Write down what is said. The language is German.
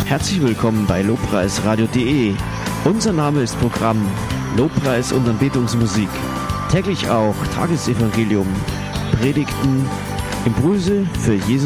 Herzlich willkommen bei lobpreisradio.de. Unser Name ist Programm Lobpreis und Anbetungsmusik. Täglich auch Tagesevangelium, Predigten, Impulse für Jesus